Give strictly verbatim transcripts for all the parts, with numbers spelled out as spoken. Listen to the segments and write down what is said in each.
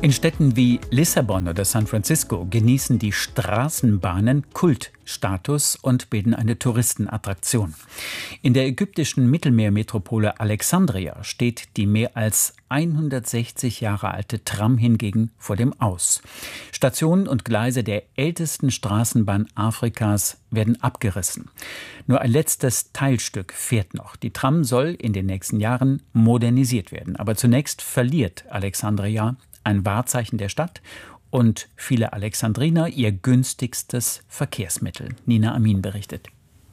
In Städten wie Lissabon oder San Francisco genießen die Straßenbahnen Kultstatus und bilden eine Touristenattraktion. In der ägyptischen Mittelmeermetropole Alexandria steht die mehr als hundertsechzig Jahre alte Tram hingegen vor dem Aus. Stationen und Gleise der ältesten Straßenbahn Afrikas werden abgerissen. Nur ein letztes Teilstück fährt noch. Die Tram soll in den nächsten Jahren modernisiert werden. Aber zunächst verliert Alexandria, ein Wahrzeichen der Stadt, und viele Alexandriner ihr günstigstes Verkehrsmittel. Nina Amin berichtet.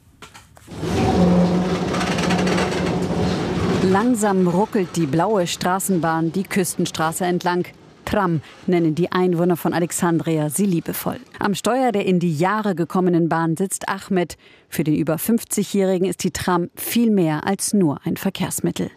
Langsam ruckelt die blaue Straßenbahn die Küstenstraße entlang. Tram nennen die Einwohner von Alexandria sie liebevoll. Am Steuer der in die Jahre gekommenen Bahn sitzt Ahmed. Für den über fünfzigjährigen ist die Tram viel mehr als nur ein Verkehrsmittel.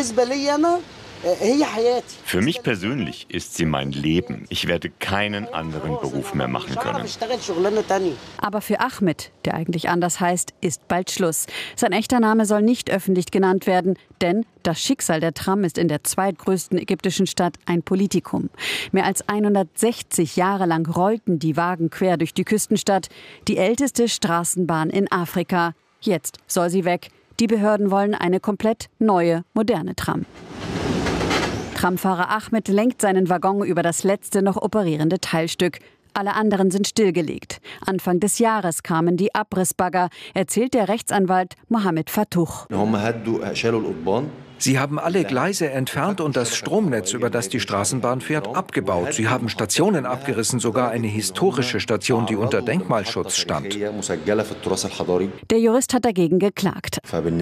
Für mich persönlich ist sie mein Leben. Ich werde keinen anderen Beruf mehr machen können. Aber für Ahmed, der eigentlich anders heißt, ist bald Schluss. Sein echter Name soll nicht öffentlich genannt werden, denn das Schicksal der Tram ist in der zweitgrößten ägyptischen Stadt ein Politikum. Mehr als hundertsechzig Jahre lang rollten die Wagen quer durch die Küstenstadt, die älteste Straßenbahn in Afrika. Jetzt soll sie weg. Die Behörden wollen eine komplett neue, moderne Tram. Tramfahrer Ahmed lenkt seinen Waggon über das letzte noch operierende Teilstück. Alle anderen sind stillgelegt. Anfang des Jahres kamen die Abrissbagger, erzählt der Rechtsanwalt Mohamed Fatouch. Sie haben alle Gleise entfernt und das Stromnetz, über das die Straßenbahn fährt, abgebaut. Sie haben Stationen abgerissen, sogar eine historische Station, die unter Denkmalschutz stand. Der Jurist hat dagegen geklagt.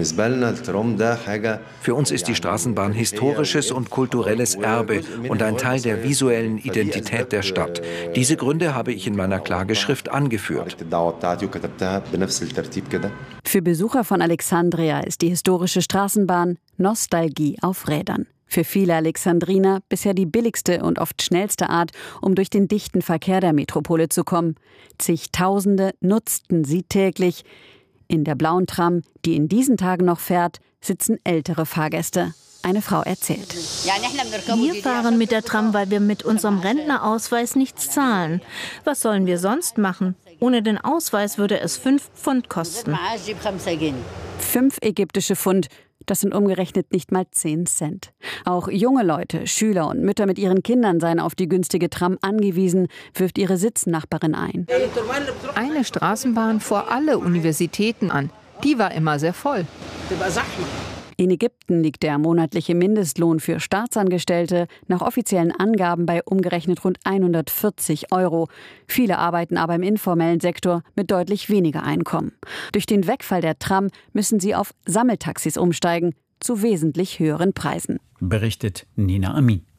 Für uns ist die Straßenbahn historisches und kulturelles Erbe und ein Teil der visuellen Identität der Stadt. Diese Gründe habe ich in meiner Klageschrift angeführt. Für Besucher von Alexandria ist die historische Straßenbahn Nostalgie auf Rädern. Für viele Alexandriner bisher die billigste und oft schnellste Art, um durch den dichten Verkehr der Metropole zu kommen. Zigtausende nutzten sie täglich. In der blauen Tram, die in diesen Tagen noch fährt, sitzen ältere Fahrgäste. Eine Frau erzählt. Wir fahren mit der Tram, weil wir mit unserem Rentnerausweis nichts zahlen. Was sollen wir sonst machen? Ohne den Ausweis würde es fünf Pfund kosten. Fünf ägyptische Pfund. Das sind umgerechnet nicht mal zehn Cent. Auch junge Leute, Schüler und Mütter mit ihren Kindern seien auf die günstige Tram angewiesen, wirft ihre Sitznachbarin ein. Eine Straßenbahn vor alle Universitäten an. Die war immer sehr voll. In Ägypten liegt der monatliche Mindestlohn für Staatsangestellte nach offiziellen Angaben bei umgerechnet rund hundertvierzig Euro. Viele arbeiten aber im informellen Sektor mit deutlich weniger Einkommen. Durch den Wegfall der Tram müssen sie auf Sammeltaxis umsteigen, zu wesentlich höheren Preisen. Berichtet Nina Amin.